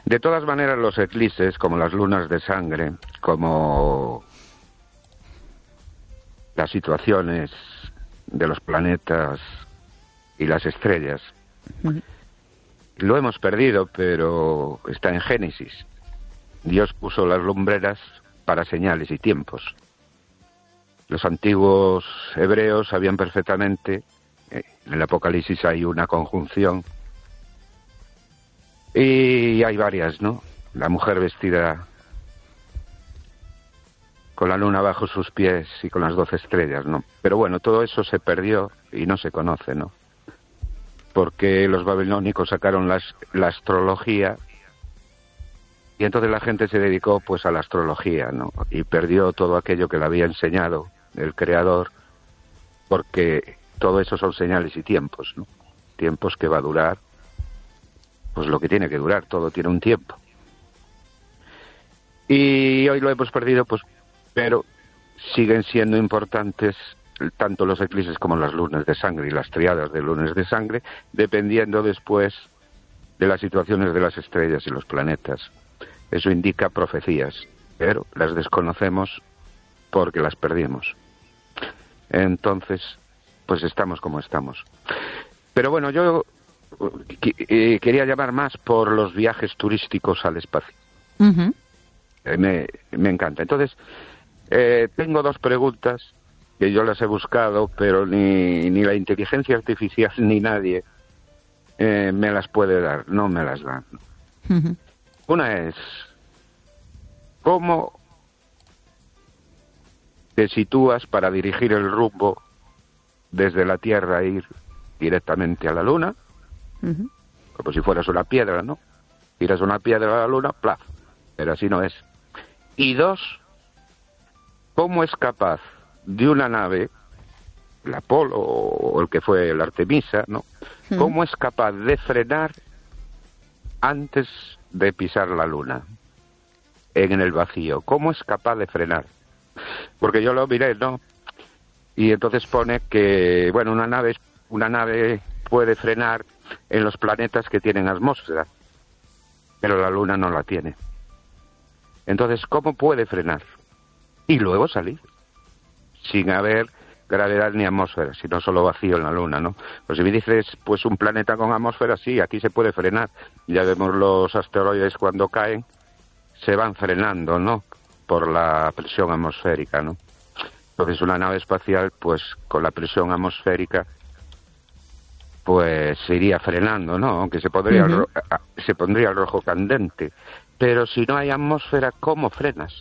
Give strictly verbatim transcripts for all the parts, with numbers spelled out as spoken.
De todas maneras, los eclipses, como las lunas de sangre, como las situaciones de los planetas y las estrellas, uh-huh. lo hemos perdido, pero está en Génesis. Dios puso las lumbreras para señales y tiempos. Los antiguos hebreos sabían perfectamente, eh, en el Apocalipsis hay una conjunción, y hay varias, ¿no? La mujer vestida con la luna bajo sus pies y con las doce estrellas, ¿no? Pero bueno, todo eso se perdió y no se conoce, ¿no? Porque los babilónicos sacaron las, la astrología y entonces la gente se dedicó pues a la astrología, ¿no? Y perdió todo aquello que le había enseñado el Creador, porque todo eso son señales y tiempos, ¿no? Tiempos que va a durar, pues lo que tiene que durar, todo tiene un tiempo. Y hoy lo hemos perdido, pues, pero siguen siendo importantes tanto los eclipses como las lunas de sangre y las triadas de lunas de sangre, dependiendo después de las situaciones de las estrellas y los planetas. Eso indica profecías, pero las desconocemos porque las perdimos. Entonces, pues estamos como estamos. Pero bueno, yo eh, quería llamar más por los viajes turísticos al espacio. Uh-huh. Eh, me, me encanta. Entonces, eh, tengo dos preguntas que yo las he buscado, pero ni, ni la inteligencia artificial ni nadie eh, me las puede dar, no me las dan. Uh-huh. Una es, ¿cómo te sitúas para dirigir el rumbo desde la Tierra e ir directamente a la Luna? Uh-huh. Como si fueras una piedra, ¿no? Tiras una piedra a la Luna, ¡plaf! Pero así no es. Y dos, ¿cómo es capaz de una nave, el Apolo o el que fue el Artemisa, ¿no? Uh-huh. ¿Cómo es capaz de frenar antes de pisar la Luna en el vacío? ¿Cómo es capaz de frenar? Porque yo lo miré, ¿no? Y entonces pone que, bueno, una nave, una nave puede frenar en los planetas que tienen atmósfera, pero la Luna no la tiene. Entonces, ¿cómo puede frenar? Y luego salir, sin haber gravedad ni atmósfera, sino solo vacío en la Luna, ¿no? Pues si me dices, pues un planeta con atmósfera, sí, aquí se puede frenar. Ya vemos los asteroides cuando caen, se van frenando, ¿no? Por la presión atmosférica, ¿no? Entonces una nave espacial, pues con la presión atmosférica, pues se iría frenando, ¿no? Aunque se pondría, uh-huh. ro- se pondría el rojo candente. Pero si no hay atmósfera, ¿cómo frenas?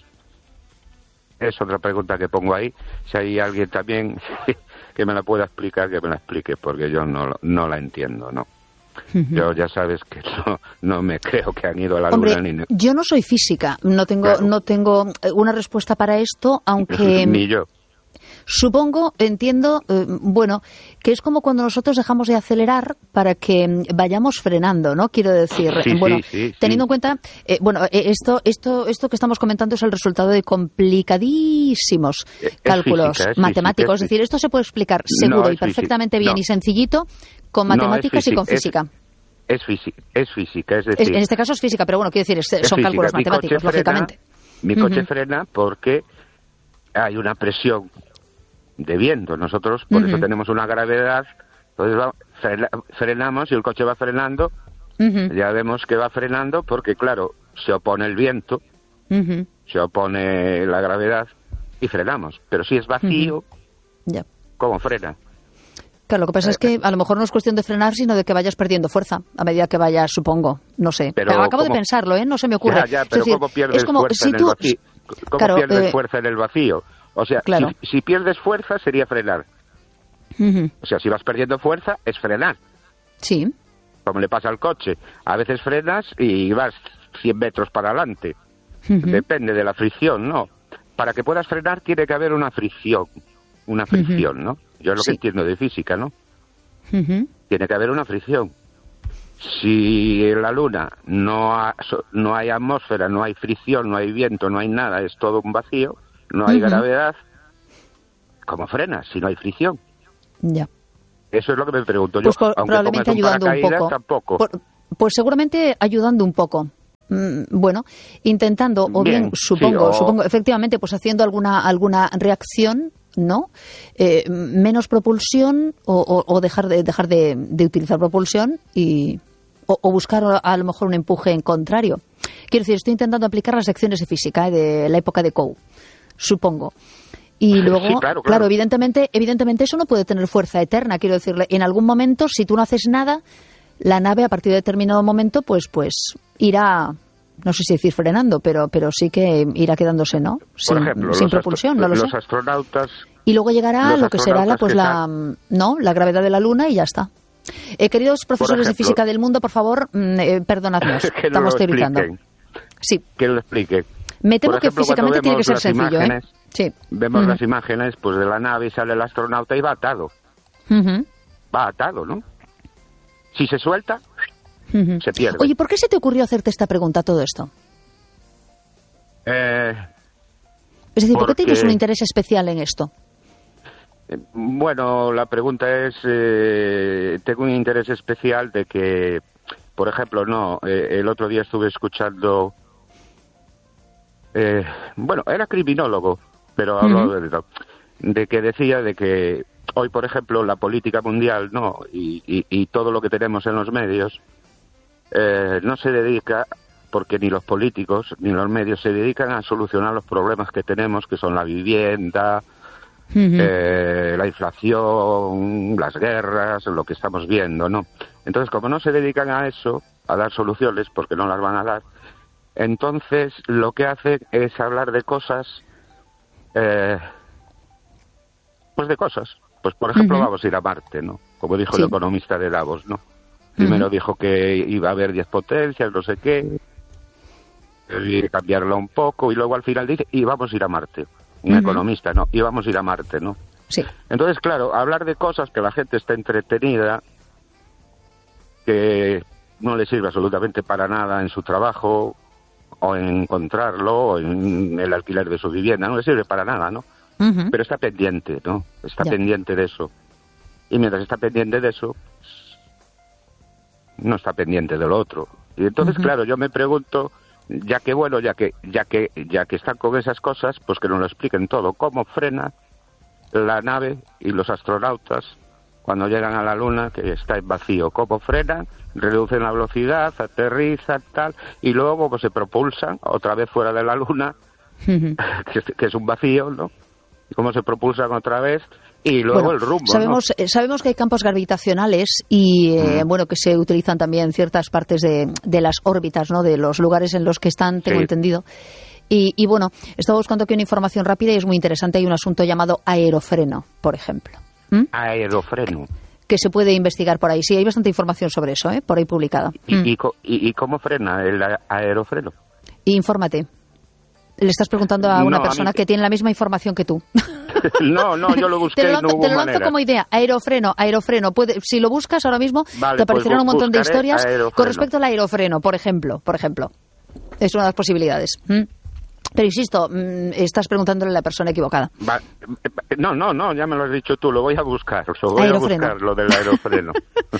Es otra pregunta que pongo ahí. Si hay alguien también que me la pueda explicar, que me la explique, porque yo no, no la entiendo, ¿no? Uh-huh. Yo ya sabes que no, no me creo que han ido a la Hombre, Luna ni... yo no soy física, no tengo, claro. no tengo una respuesta para esto, aunque... Ni yo. Supongo, entiendo, eh, bueno, que es como cuando nosotros dejamos de acelerar para que vayamos frenando, ¿no? Quiero decir, sí, bueno, sí, sí, teniendo sí. en cuenta, eh, bueno, eh, esto, esto, esto que estamos comentando es el resultado de complicadísimos es cálculos física, es matemáticos. física, es decir, esto se puede explicar seguro no, y perfectamente bien no. y sencillito con matemáticas no, y con física. Es, es física, es física, es decir... Es, en este caso es física, pero bueno, quiero decir, es, es son física. cálculos Mi matemáticos, frena, lógicamente. Mi coche uh-huh. frena porque hay una presión de viento. Nosotros por uh-huh. eso tenemos una gravedad, entonces va, frena, frenamos y el coche va frenando, uh-huh. ya vemos que va frenando porque claro, se opone el viento, uh-huh. se opone la gravedad y frenamos, pero si es vacío, uh-huh. yeah. ¿cómo frena? Claro, lo que pasa es que a lo mejor no es cuestión de frenar, sino de que vayas perdiendo fuerza a medida que vayas, supongo, no sé. Pero, pero acabo ¿cómo? de pensarlo, ¿eh? No se me ocurre. Ya, ya, pero es decir, ¿cómo pierdes es como, fuerza si en tú... el vacío? ¿Cómo claro, pierdes eh... fuerza en el vacío? O sea, claro. si, si pierdes fuerza sería frenar. Uh-huh. O sea, si vas perdiendo fuerza es frenar. Sí. Como le pasa al coche. A veces frenas y vas cien metros para adelante. Uh-huh. Depende de la fricción, ¿no? Para que puedas frenar tiene que haber una fricción. Una fricción, uh-huh. ¿no? Yo es lo sí. que entiendo de física, ¿no? Uh-huh. Tiene que haber una fricción. Si en la Luna no, ha, no hay atmósfera, no hay fricción, no hay viento, no hay nada, es todo un vacío, no hay uh-huh. gravedad, ¿cómo frenas si no hay fricción? Ya. Eso es lo que me pregunto yo. Pues por, aunque probablemente ayudando un poco. Tampoco. Por, pues seguramente ayudando un poco. mmm, bueno, intentando, o bien, bien supongo, sí, o... supongo, efectivamente, pues haciendo alguna, alguna reacción, ¿no? Eh, menos propulsión o, o, o dejar de dejar de, de utilizar propulsión y o, o buscar a lo mejor un empuje en contrario. Quiero decir, estoy intentando aplicar las lecciones de física, ¿eh? De la época de Coe, supongo. Y luego, sí, claro, claro. claro, evidentemente, evidentemente eso no puede tener fuerza eterna. Quiero decirle, en algún momento, si tú no haces nada, la nave a partir de determinado momento, pues, pues irá, no sé si decir frenando, pero, pero sí que irá quedándose, ¿no? Sin, Por ejemplo, sin propulsión, no lo los sé. astronautas. Y luego llegará lo que será la, pues la, no, la gravedad de la Luna y ya está. Eh, queridos profesores ejemplo, de física del mundo, por favor, eh, perdonadnos, que estamos teorizando. Sí. Que lo explique. Me temo ejemplo, que físicamente tiene que ser sencillo, ¿eh? Sí. Vemos uh-huh. las imágenes pues de la nave y sale el astronauta y va atado. Uh-huh. Va atado, ¿no? Si se suelta, uh-huh. se pierde. Oye, ¿por qué se te ocurrió hacerte esta pregunta, todo esto? Eh, es decir, ¿por porque... qué tienes un interés especial en esto? Eh, bueno, la pregunta es, eh, tengo un interés especial de que, por ejemplo, no, eh, el otro día estuve escuchando, eh, bueno, era criminólogo, pero habló uh-huh. de, de que decía de que hoy, por ejemplo, la política mundial, no, y, y, y todo lo que tenemos en los medios, eh, no se dedica, porque ni los políticos ni los medios se dedican a solucionar los problemas que tenemos, que son la vivienda, uh-huh. eh, la inflación, las guerras, lo que estamos viendo, ¿no? Entonces, como no se dedican a eso, a dar soluciones, porque no las van a dar, entonces lo que hacen es hablar de cosas, eh, pues de cosas. Pues, por ejemplo, uh-huh. vamos a ir a Marte, ¿no? Como dijo sí. el economista de Davos, ¿no? Primero uh-huh. dijo que iba a haber diez potencias, no sé qué, y cambiarlo un poco, y luego al final dice, y vamos a ir a Marte. Un uh-huh. economista, ¿no? Y vamos a ir a Marte, ¿no? Sí. Entonces, claro, hablar de cosas que la gente está entretenida, que no le sirve absolutamente para nada en su trabajo, o en encontrarlo, o en el alquiler de su vivienda, no le sirve para nada, ¿no? Uh-huh. Pero está pendiente, ¿no? Está ya. pendiente de eso. Y mientras está pendiente de eso, no está pendiente de lo otro. Y entonces, uh-huh. claro, yo me pregunto, ya que bueno, ya que ya que ya que están con esas cosas, pues que nos lo expliquen todo, cómo frena la nave y los astronautas cuando llegan a la Luna, que está en vacío, cómo frenan, reducen la velocidad, aterrizan, tal, y luego pues se propulsan otra vez fuera de la Luna, uh-huh. que, es, que es un vacío, ¿no? Y cómo se propulsan otra vez. Y luego bueno, el rumbo, sabemos, ¿no? eh, sabemos que hay campos gravitacionales y eh, mm. bueno, que se utilizan también en ciertas partes de, de las órbitas, ¿no? De los lugares en los que están, tengo sí. entendido. Y, y bueno, estaba buscando aquí una información rápida y es muy interesante. Hay un asunto llamado aerofreno, por ejemplo. ¿Mm? Aerofreno. Que se puede investigar por ahí. Sí, hay bastante información sobre eso, ¿eh? Por ahí publicada. ¿Y, mm. y, y, y cómo frena el aerofreno? Infórmate. Le estás preguntando a una no, persona a mí... que tiene la misma información que tú. No, no, yo lo busqué te lo lanzo, y no hubo te lo lanzo manera. como idea. Aerofreno, aerofreno. Puede, si lo buscas ahora mismo, vale, te aparecerán pues un montón de historias aerofreno. con respecto al aerofreno, por ejemplo. Por ejemplo, es una de las posibilidades. ¿Mm? Pero insisto, mmm, estás preguntándole a la persona equivocada. Va, no, no, no, ya me lo has dicho tú, lo voy a buscar, lo voy aerofreno. a buscar, lo del aerofreno.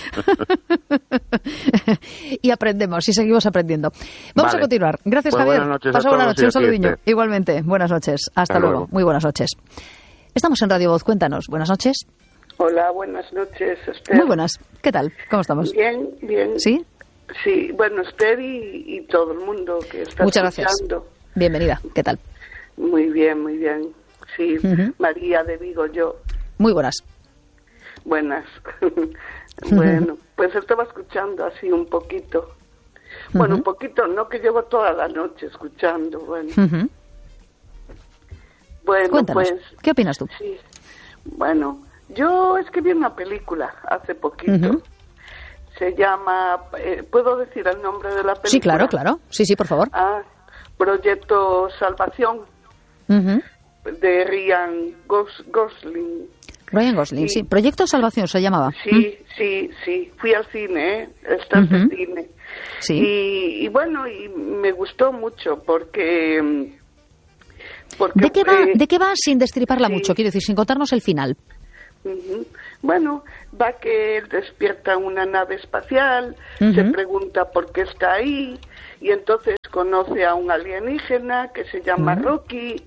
Y aprendemos, y seguimos aprendiendo. Vamos vale. a continuar. Gracias, pues Javier. Buenas noches Pasa buena noche, un saludinho. Este. Igualmente, buenas noches. Hasta, Hasta luego. luego. Muy buenas noches. Estamos en Radio Voz, cuéntanos. Buenas noches. Hola, buenas noches, Esther. Muy buenas. ¿Qué tal? ¿Cómo estamos? Bien, bien. ¿Sí? Sí, bueno, Esther y, y todo el mundo que está Muchas escuchando. Gracias. Bienvenida. ¿Qué tal? Muy bien, muy bien. Sí, uh-huh. María de Vigo, yo. Muy buenas. Buenas. Bueno, pues estaba escuchando así un poquito. Bueno, uh-huh. un poquito, no que llevo toda la noche escuchando, bueno. Uh-huh. Bueno, Cuéntanos, pues... ¿qué opinas tú? Sí, bueno, yo es que vi una película hace poquito. Uh-huh. Se llama... Eh, ¿Puedo decir el nombre de la película? Sí, claro, claro. Sí, sí, por favor. Ah, Proyecto Salvación, uh-huh. de Ryan Gos- Gosling. Ryan Gosling, sí. sí. Proyecto Salvación se llamaba. Sí, ¿Mm? sí, sí. Fui al cine, ¿eh? Está uh-huh. en cine. Sí. Y, y bueno, y me gustó mucho porque... porque ¿De qué va, eh, ¿de qué va sin destriparla sí. mucho? Quiero decir, sin contarnos el final. Uh-huh. Bueno, va que él despierta en una nave espacial, uh-huh. se pregunta por qué está ahí, y entonces conoce a un alienígena que se llama uh-huh. Rocky,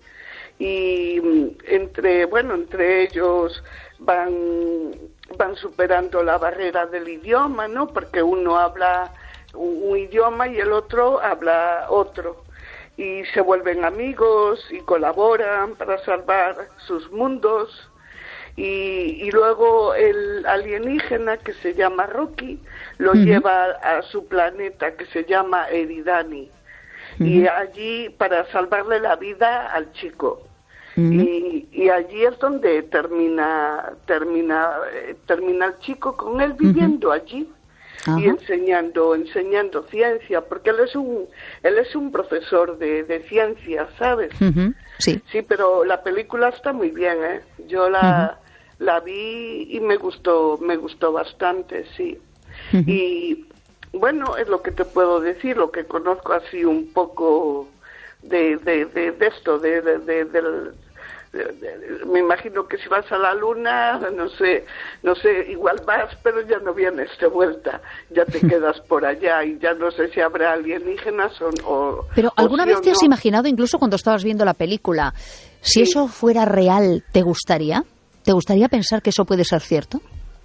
y entre, bueno, entre ellos van, van superando la barrera del idioma, ¿no? Porque uno habla un, un idioma y el otro habla otro. Y se vuelven amigos y colaboran para salvar sus mundos. Y, y luego el alienígena, que se llama Rocky, lo uh-huh. lleva a, a su planeta, que se llama Eridani. Uh-huh. Y allí, para salvarle la vida al chico. Uh-huh. Y, y allí es donde termina termina eh, termina el chico con él viviendo uh-huh. allí. Ajá. Y enseñando enseñando ciencia, porque él es un él es un profesor de, de ciencia, ¿sabes? Uh-huh. Sí. Sí, pero la película está muy bien, ¿eh? Yo la uh-huh. la vi y me gustó me gustó bastante, sí. Uh-huh. Y bueno, es lo que te puedo decir, lo que conozco así un poco de de de, de esto de de, de del me imagino que si vas a la luna, no sé, no sé, igual vas, pero ya no vienes de vuelta, ya te quedas por allá y ya no sé si habrá alienígenas o... o pero ¿alguna o vez si te no? has imaginado, incluso cuando estabas viendo la película, si sí. eso fuera real, ¿te gustaría? ¿Te gustaría pensar que eso puede ser cierto?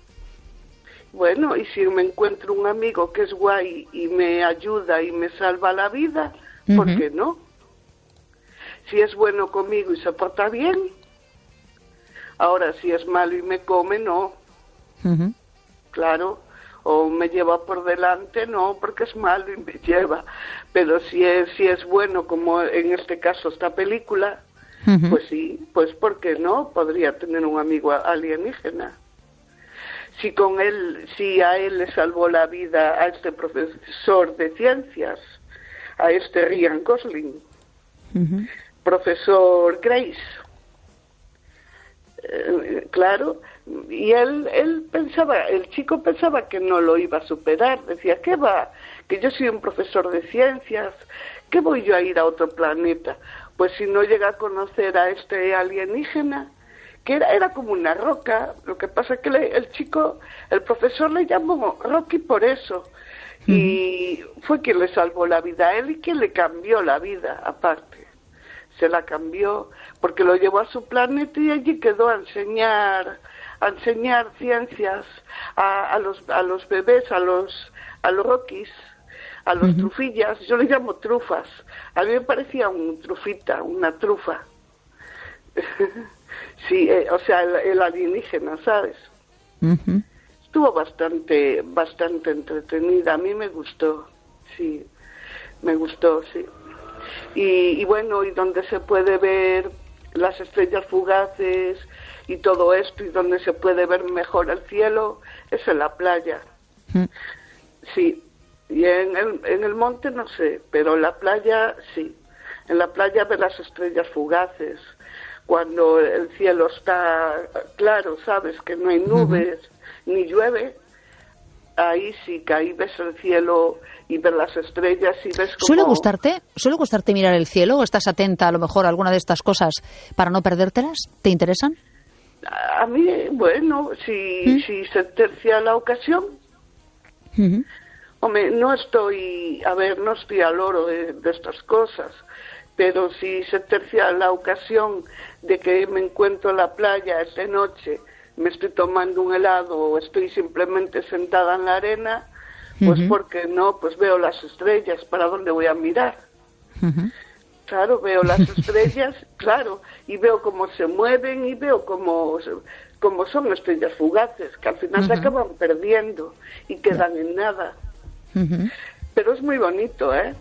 Bueno, y si me encuentro un amigo que es guay y me ayuda y me salva la vida, ¿por uh-huh. qué no? Si es bueno conmigo y se porta bien. Ahora, si es malo y me come, no. Uh-huh. Claro. O me lleva por delante, no, porque es malo y me lleva. Pero si es si es bueno, como en este caso esta película, uh-huh. pues sí, pues ¿por qué no? Podría tener un amigo alienígena. Si con él, si a él le salvó la vida a este profesor de ciencias, a este Ryan Gosling, uh-huh. profesor Grace, eh, claro, y él él pensaba, el chico pensaba que no lo iba a superar, decía, ¿qué va? Que yo soy un profesor de ciencias, ¿qué voy yo a ir a otro planeta? Pues si no llega a conocer a este alienígena, que era, era como una roca, lo que pasa es que le, el chico, el profesor le llamó Rocky por eso, uh-huh. y fue quien le salvó la vida a él y quien le cambió la vida, aparte. Se la cambió porque lo llevó a su planeta y allí quedó a enseñar a enseñar ciencias a, a los a los bebés, a los a los Rockies, a los uh-huh. trufillas. Yo le llamo trufas. A mí me parecía un trufita, una trufa. Sí, eh, o sea, el, el alienígena, ¿sabes? Uh-huh. Estuvo bastante bastante entretenida. A mí me gustó, sí, me gustó, sí. Y, y bueno, y donde se puede ver las estrellas fugaces y todo esto, y donde se puede ver mejor el cielo, es en la playa. Mm. Sí, y en el, en el monte no sé, pero en la playa sí. En la playa ver las estrellas fugaces, cuando el cielo está claro, sabes, que no hay nubes, uh-huh. ni llueve. Ahí sí que ahí ves el cielo y ves las estrellas y ves como... ¿Suele gustarte? ¿Suele gustarte mirar el cielo? ¿O estás atenta a lo mejor a alguna de estas cosas para no perdértelas? ¿Te interesan? A mí, bueno, si, ¿Mm? si se tercia la ocasión. Uh-huh. Hombre, no estoy, a ver, no estoy al oro de, de estas cosas, pero si se tercia la ocasión de que me encuentro en la playa esta noche, me estoy tomando un helado o estoy simplemente sentada en la arena, pues uh-huh. porque no, pues veo las estrellas, ¿para dónde voy a mirar? Uh-huh. Claro, veo las estrellas, claro, y veo cómo se mueven y veo cómo, cómo son estrellas fugaces, que al final uh-huh. se acaban perdiendo y quedan uh-huh. en nada. Uh-huh. Pero es muy bonito, ¿eh?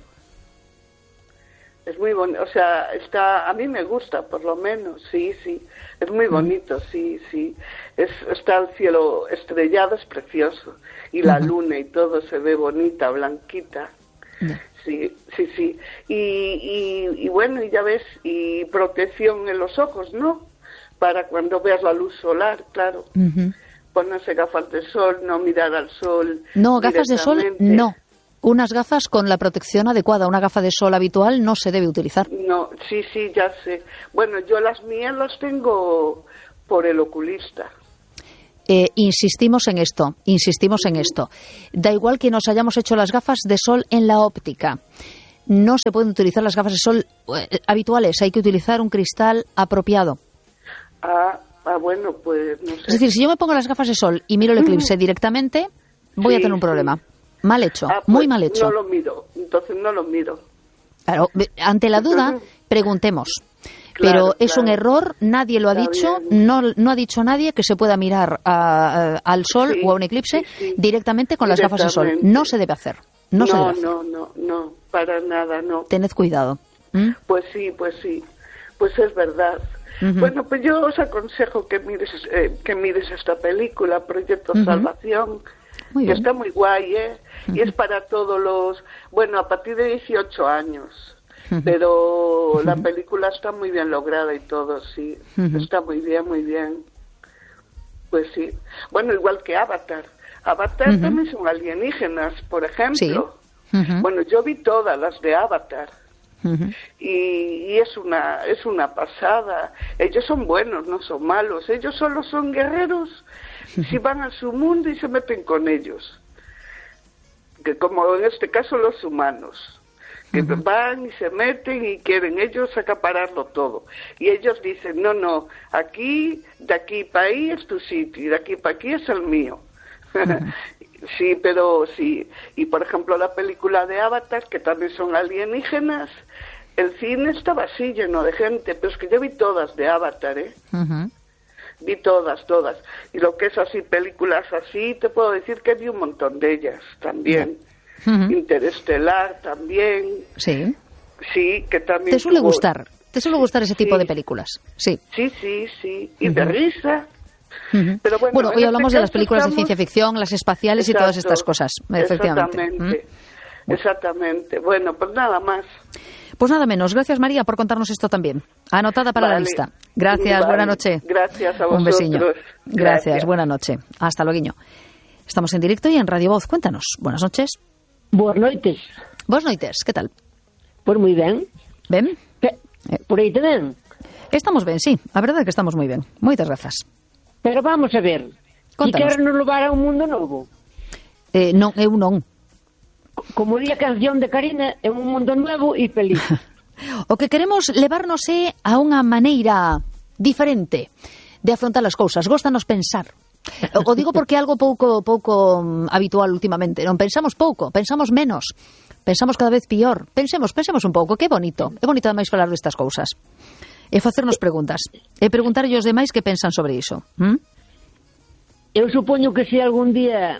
Es muy bonito, o sea, está, a mí me gusta, por lo menos, sí, sí, es muy bonito, sí, sí, es, está el cielo estrellado, es precioso, y la uh-huh. luna y todo se ve bonita, blanquita, yeah. sí, sí, sí, y, y, y bueno, y ya ves, y protección en los ojos, ¿no? Para cuando veas la luz solar, claro, uh-huh. ponerse gafas de sol, no mirar al sol. No, gafas de sol, no. Unas gafas con la protección adecuada. Una gafa de sol habitual no se debe utilizar. No, sí, sí, ya sé. Bueno, yo las mías las tengo por el oculista. Eh, insistimos en esto, insistimos en esto. Da igual que nos hayamos hecho las gafas de sol en la óptica. No se pueden utilizar las gafas de sol eh, habituales, hay que utilizar un cristal apropiado. Ah, ah, bueno, pues no sé. Es decir, si yo me pongo las gafas de sol y miro el eclipse directamente, voy sí, a tener un problema. Sí. Mal hecho, ah, pues muy mal hecho. No lo miro, entonces no lo miro. Claro, ante la duda, preguntemos. Pero claro, es claro. un error, nadie lo ha Está dicho, no, no ha dicho nadie que se pueda mirar a, a, al sol sí, o a un eclipse sí, sí. directamente con las gafas de sol. No se debe hacer. No, no, se debe hacer. no, no, no, para nada, no. Tened cuidado. ¿Mm? Pues sí, pues sí, pues es verdad. Uh-huh. Bueno, pues yo os aconsejo que mires, eh, que mires esta película, Proyecto uh-huh. Salvación, muy que está muy guay, ¿eh? Uh-huh. Y es para todos los, bueno, a partir de dieciocho años. Pero uh-huh. la película está muy bien lograda y todo, sí. Uh-huh. Está muy bien, muy bien. Pues sí. Bueno, igual que Avatar. Avatar uh-huh. también son alienígenas, por ejemplo. Sí. Uh-huh. Bueno, yo vi todas las de Avatar. Uh-huh. Y, y es una es una pasada. Ellos son buenos, no son malos. Ellos solo son guerreros uh-huh. si van a su mundo y se meten con ellos. Que como en este caso los humanos. Que uh-huh. van y se meten y quieren ellos acapararlo todo. Y ellos dicen, no, no, aquí, de aquí para ahí es tu sitio, y de aquí para aquí es el mío. Uh-huh. Sí, pero sí. Y por ejemplo la película de Avatar, que también son alienígenas, el cine estaba así lleno de gente, pero es que yo vi todas de Avatar, ¿eh? Uh-huh. Vi todas, todas. Y lo que es así, películas así, te puedo decir que vi un montón de ellas también. Uh-huh. Uh-huh. Interestelar también. Sí. Sí, que también. ¿Te suele tuvo... gustar? ¿Te suele gustar ese tipo sí. de películas? Sí. Sí, sí, sí. Y uh-huh. de risa. Uh-huh. Pero bueno, bueno, hoy este hablamos de las películas estamos... de ciencia ficción, las espaciales Exacto. y todas estas cosas, efectivamente. Exactamente. ¿Mm? Exactamente. Bueno, pues nada más. Pues nada menos. Gracias, María, por contarnos esto también. Anotada para vale. la lista. Gracias, vale. buena noche. Gracias a vosotros. Un besiño. Gracias, Gracias. buena noche. Hasta luego. Estamos en directo y en Radio Voz. Cuéntanos. Buenas noches. Boas noites. Boas noites, que tal? Pois moi ben. Ben? Pe, por aí te ben? Estamos ben, sí. A verdade é que estamos moi ben. Moitas grazas. Pero vamos a ver. Contanos. Si queres nos levar a un mundo novo? Eh, non, eu non. Como di a canción de Karina, é un mundo novo e feliz. O que queremos levarnos é a unha maneira diferente de afrontar as cousas. Góstanos pensar. O digo porque é algo pouco pouco habitual últimamente. Non pensamos pouco, pensamos menos, pensamos cada vez pior. Pensemos, pensemos un pouco, que bonito. É bonito ademais falar destas cousas. E facernos preguntas. E preguntarlle aos demais que pensan sobre iso. ¿Mm? Eu supoño que se algún día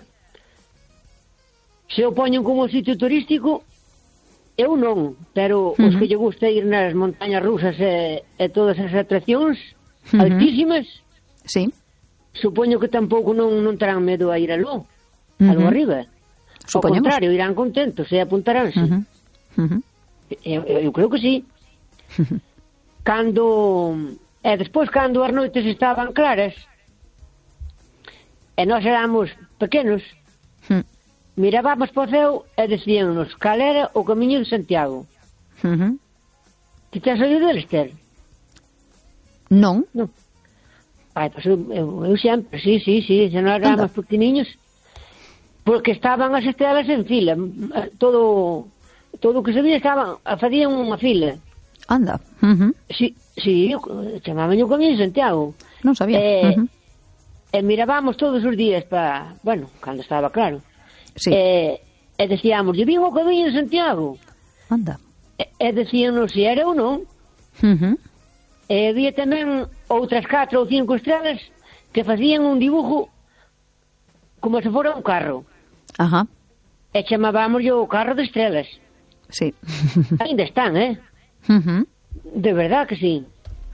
se o poñen como sitio turístico, eu non, pero uh-huh. os que lle gusta ir nas montañas rusas e, e todas as atraccións uh-huh. altísimas, sí. supoño que tampouco non, non terán medo a ir aló, uh-huh. aló arriba. Ao contrario, irán contentos e apuntaránse. Uh-huh. Uh-huh. Eu, eu creo que sí. Uh-huh. Cando... E despois, cando as noites estaban claras, e nós éramos pequenos, uh-huh. mirábamos para o ceo e decíanos cal era o camiño de Santiago. Uh-huh. Ti tens oído del, Esther? Non. Non. Ai, pois eu, eu, eu sempre, sí, sí, sí, se nós éramos pequeniños, porque estaban as estrelas en fila, todo todo o que se vía estaban, facían unha fila. Anda. Uh-huh. Sí, sí, chamaban o camiño de Santiago. Non sabía. E, uh-huh. e mirábamos todos os días para, bueno, cando estaba claro. Sí. E, e decíamos, vin o camiño de Santiago. Anda. E, e decíanos se era ou non. Uh-huh. E había tamén outras catro ou cinco estrelas que facían un dibujo como se fora un carro. Ajá. E chamábamos o carro de estrelas. Sí. Ainda están, eh? Uh-huh. De verdad que sí.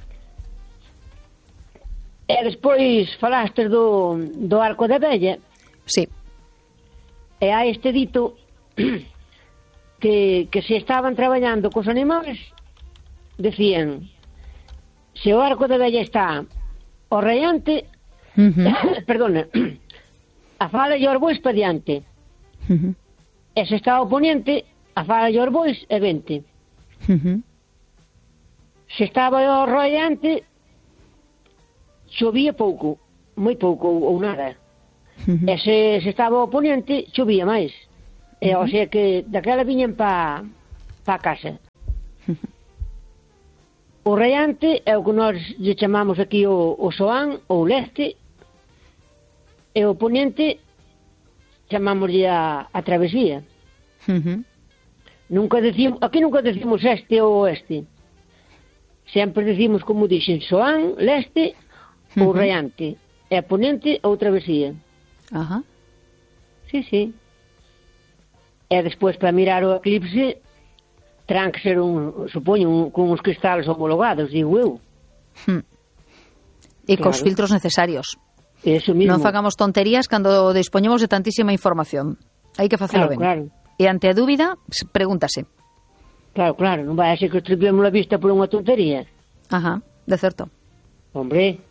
E despois falaste do, do Arco da Vella. Sí. E hai este dito que, que se estaban traballando cos animales, decían, se o Arco da Vella está o raiante, uh-huh. perdona, a fala e os bois pa diante. Uh-huh. E se está o poniente, a fala e os bois e vente. Uh-huh. Se estaba o raiante, chovía pouco, moi pouco ou nada. Uh-huh. E se, se estaba o ponente, chovía máis. E, uh-huh. O sea que daquela viñan pa, pa casa. Uh-huh. O raiante é o que nós lle chamamos aquí o, o soán, ou leste, e o ponente chamámoslle a, a travesía. Uh-huh. Nunca decimos, aquí nunca decimos este ou oeste. Sempre decimos, como dixen, soán, leste uh-huh. ou raiante. E a ponente ou travesía. Ajá. Sí, sí. E despois, para mirar o eclipse, terán que ser, un, supoño, un, con uns cristales homologados, digo eu. Hmm. E claro. Cos filtros necesarios. Eso mismo. Non fagamos tonterías cando dispoñemos de tantísima información. Hai que facelo claro, ben. Claro. E ante a dúbida, pregúntase. Claro, claro. Non vai a ser que estripemos a vista por unha tontería. Ajá, de certo. Hombre.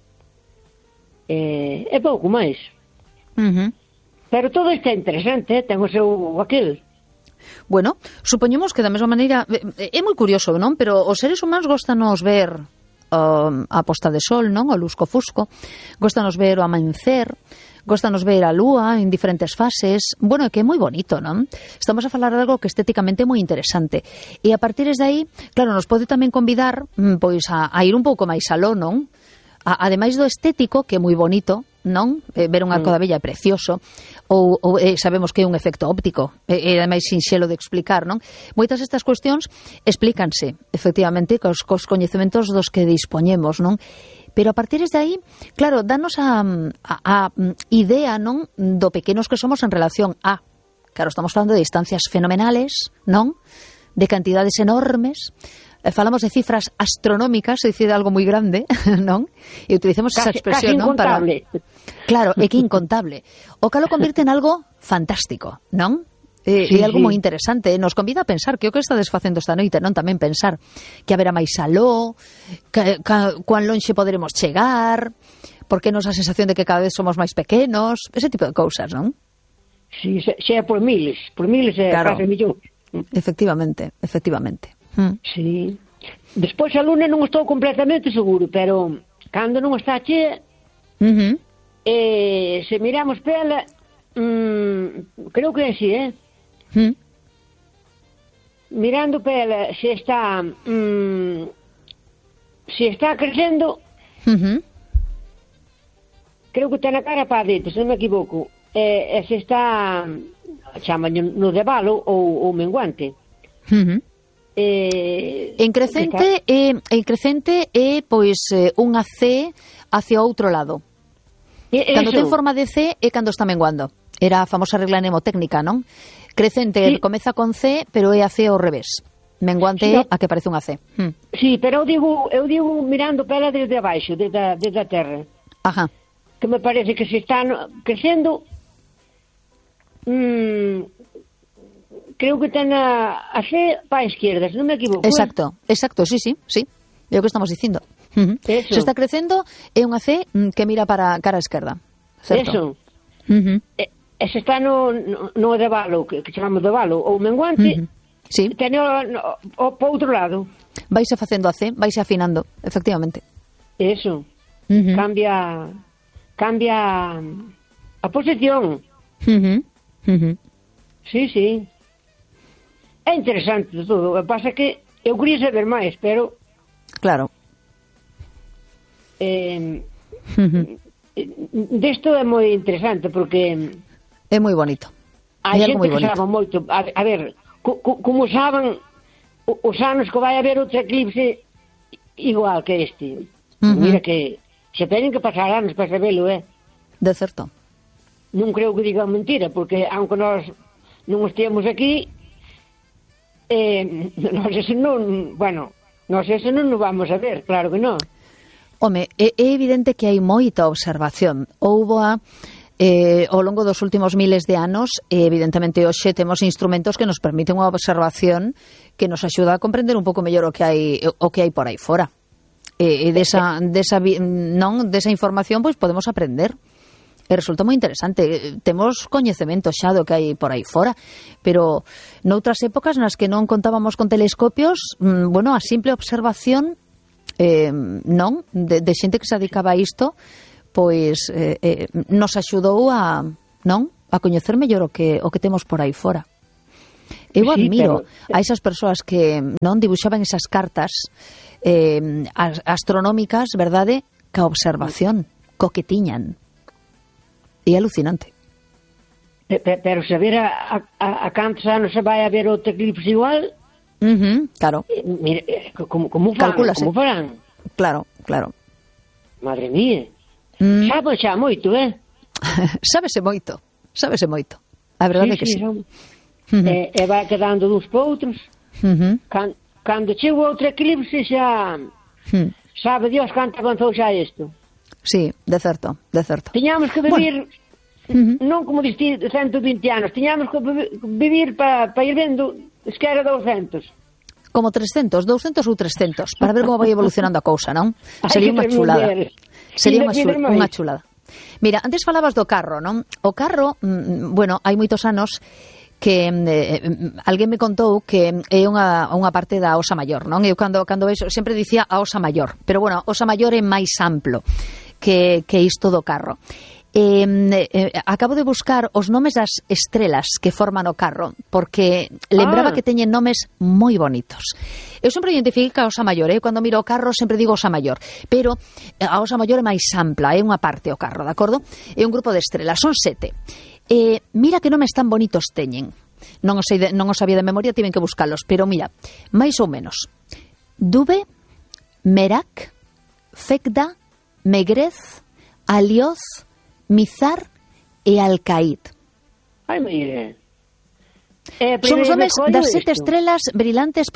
Eh, é pouco máis. Uh-huh. Pero todo isto é interesante, eh? Ten o seu aquel. Bueno, supoñemos que da mesma maneira é moi curioso, non? Pero os seres humanos gostanos ver uh, a posta de sol, non? O lusco-fusco, gostanos ver o amanhecer, gostanos ver a lúa en diferentes fases. Bueno, é que é moi bonito, non? Estamos a falar de algo que estéticamente é moi interesante. E a partir de aí, claro, nos pode tamén convidar pois a, a ir un pouco máis aló, non? A, ademais do estético, que é moi bonito, non? Eh, ver un arco da vella é precioso, ou, ou eh, sabemos que é un efecto óptico, e eh, ademais sinxelo de explicar, non? Moitas destas cuestións explícanse, efectivamente, cos, cos coñecementos dos que dispoñemos, non? Pero a partir de aí, claro, danos a, a, a idea, non? Do pequenos que somos en relación a, claro, estamos falando de distancias fenomenales, non? De cantidades enormes. Falamos de cifras astronómicas, é dicir, algo moi grande, non? E utilizamos casi, esa expresión, casi non? Para... Claro, é que incontable. O que lo convirte en algo fantástico, non? E, sí, e algo sí. moi interesante. Nos convida a pensar que o que estades facendo esta noite, non? Tamén pensar que haberá máis aló, que, que, cuán lonxe poderemos chegar, porque nos a sensación de que cada vez somos máis pequenos, ese tipo de cousas, non? Sí, xa é por miles, por miles e claro. case millóns. Efectivamente, efectivamente. Hmm. Sí. Despois a luna non estou completamente seguro, pero cando non está chea, uh-huh. eh, se miramos pela, mm, creo que é así, eh? Hmm. Mirando pela, se está mm, se está crecendo, uh-huh. creo que ten a cara para dentro, se non me equivoco, e, e se está chaman no de valo ou, ou menguante. Uh-huh. Eh, en crecente é en crecente é pois eh, unha C hacia outro lado. E, cando eso. ten forma de C é cando está menguando. Era a famosa regla mnemotécnica, non? Crecente sí. Comeza con C, pero é a C ao revés. Menguante sí, no. A que parece unha C. Hmm. Sí, pero eu digo, eu digo mirando pela desde abaixo, desde a, desde a terra. Ajá. Que me parece que se está crecendo. Mmm, creo que ten a, a C para a esquerda, se non me equivoco. Exacto, eh? exacto, sí, sí, sí. É o que estamos dicindo. Uh-huh. Se está crecendo, é unha C que mira para a cara esquerda. Certo? Eso. Uh-huh. E, e se está no, no, no de valo, que, que chamamos de valo, ou menguante, uh-huh. sí. ten o, o, o para outro lado. Vaise facendo a C, vaise afinando, efectivamente. Eso. Uh-huh. Cambia cambia a posición. Uh-huh. Uh-huh. Sí, sí. É interesante todo. O que pasa é que eu quería saber máis, pero... Claro. Eh, uh-huh. Desto é moi interesante, porque... É moi bonito. A xente que sabe moito. A, a ver, co, co, como saben os anos que vai haber outro eclipse igual que este. Uh-huh. Mira que se teñen que pasar anos para sabelo, eh? De certo. Non creo que digan mentira, porque aunque nós non estiamos aquí... Eh, nós ese non, bueno, nós ese non nos vamos a ver, claro que non. Home, é, é evidente que hai moita observación. Houbo a, eh, ao longo dos últimos miles de anos, e evidentemente hoxe temos instrumentos que nos permiten unha observación que nos axuda a comprender un pouco mellor o que hai o que hai por aí fora. E, e desa, desa, non, desa información pois podemos aprender. E resulta moi interesante. Temos coñecemento xa do que hai por aí fora, pero noutras épocas nas que non contábamos con telescopios, mmm, bueno, a simple observación eh, non, de, de xente que se dedicaba a isto, pois eh, eh, nos axudou a, non? A coñecer mellor o que o que temos por aí fora. Eu sí, admiro pero... a esas persoas que non dibuixaban esas cartas eh, astronómicas, verdade? Ca observación, co que tiñan. E alucinante. Pero, pero se ver a, a, a cantos anos se vai a ver outro eclipse igual... Uh -huh, claro. Eh, mire, como, como fan, como farán? Claro, claro. Madre mía. Mm. Sabe xa moito, eh? Sábese moito, sábese moito. A verdade sí, é que sí. sí. Uh -huh. e, e vai quedando dos poutros. Uh -huh. Can, cando chego outro eclipse xa... Uh -huh. Sabe Dios canto avanzou xa isto. Sí, de certo, de certo. Tiñamos que vivir... Bueno. Uh -huh. Non como diste ciento vinte anos, tiñamos que vivir para pa ir vendo es que era douscentos. Como trescentos, douscentos ou trescentos, para ver como vai evolucionando a cousa, non? Sería unha chulada. Sería unha, chul unha chulada. Mira, antes falabas do carro, non? O carro, mm, bueno, hai moitos anos que eh, alguén me contou que é unha, unha parte da Osa Maior, non? Eu cando, cando vexo, sempre dicía a Osa Maior, pero bueno, a Osa Maior é máis amplo que, que isto do carro. Eh, eh, acabo de buscar os nomes das estrelas que forman o carro, porque lembraba ah. que teñen nomes moi bonitos. Eu sempre identifico a Osa Maior, eh? Cando miro o carro sempre digo Osa Maior, pero a Osa Maior é máis ampla, é unha parte o carro, de acordo? É un grupo de estrelas, son sete. Eh, mira que nomes tan bonitos teñen. Non os, sei de, non os sabía de memoria, tiven que buscalos, pero mira, máis ou menos. Dube, Merak, Fekda, Megrez, Alioz, Mizar e Alcaid. Ai, mire. Eh, Son os nomes das sete estrelas brillantes